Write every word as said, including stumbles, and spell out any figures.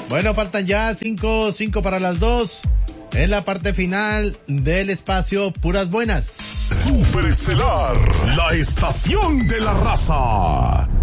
Bueno, faltan ya cinco, cinco para las dos. En la parte final del espacio Puras Buenas. Superestelar, la estación de la raza.